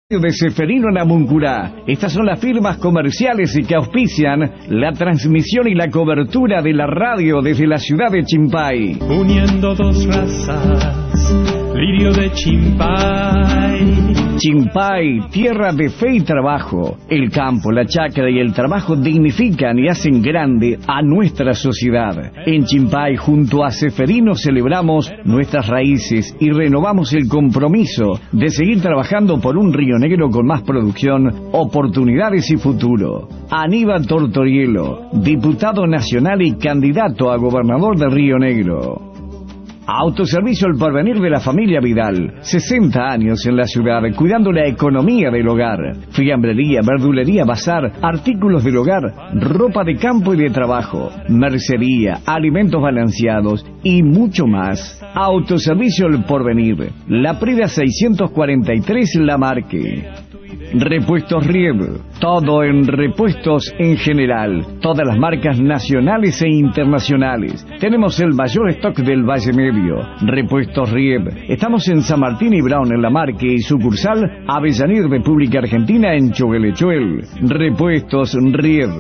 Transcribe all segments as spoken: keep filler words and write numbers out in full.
De Ceferino Namuncurá. Estas son las firmas comerciales y que auspician la transmisión y la cobertura de la radio desde la ciudad de Chimpay. Uniendo dos razas, lirio de Chimpay. Chimpay, tierra de fe y trabajo. El campo, la chacra y el trabajo dignifican y hacen grande a nuestra sociedad. En Chimpay, junto a Ceferino, celebramos nuestras raíces y renovamos el compromiso de seguir trabajando por un Río Negro con más producción, oportunidades y futuro. Aníbal Tortorielo, diputado nacional y candidato a gobernador de Río Negro. Autoservicio El Porvenir de la familia Vidal, sesenta años en la ciudad, cuidando la economía del hogar. Fiambrería, verdulería, bazar, artículos del hogar, ropa de campo y de trabajo, mercería, alimentos balanceados y mucho más. Autoservicio El Porvenir, La Prida seiscientos cuarenta y tres La Marque. Repuestos Rieb, todo en repuestos en general, todas las marcas nacionales e internacionales. Tenemos el mayor stock del Valle Medio. Repuestos Rieb, estamos en San Martín y Brown en La Marque y sucursal Avellanir, República Argentina en Choguelechuel. Repuestos Rieb.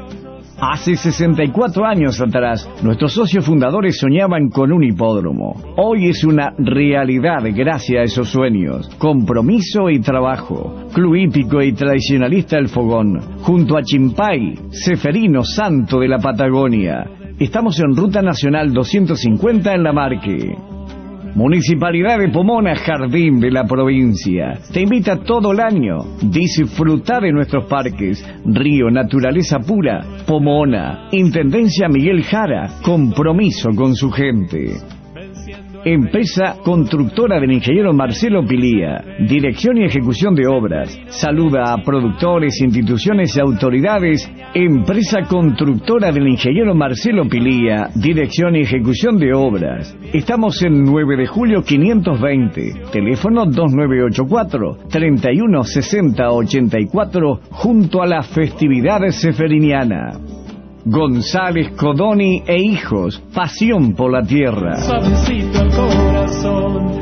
Hace sesenta y cuatro años atrás, nuestros socios fundadores soñaban con un hipódromo. Hoy es una realidad gracias a esos sueños. Compromiso y trabajo. Club hípico y tradicionalista El Fogón. Junto a Chimpay, Ceferino Santo de la Patagonia. Estamos en Ruta Nacional doscientos cincuenta en La Marque. Municipalidad de Pomona, jardín de la provincia. Te invita todo el año. Disfruta de nuestros parques. Río, naturaleza pura. Pomona. Intendencia Miguel Jara. Compromiso con su gente. Empresa constructora del ingeniero Marcelo Pilía. Dirección y ejecución de obras. Saluda a productores, instituciones y autoridades. Empresa constructora del ingeniero Marcelo Pilía. Dirección y ejecución de obras. Estamos en nueve de julio quinientos veinte. Teléfono dos nueve ocho cuatro, tres uno seis cero ocho cuatro junto a la festividad ceferiniana. González Codoni e Hijos, pasión por la tierra. Suavecito el corazón.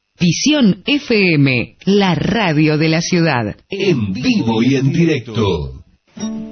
Visión F M, la radio de la ciudad. En vivo y en directo.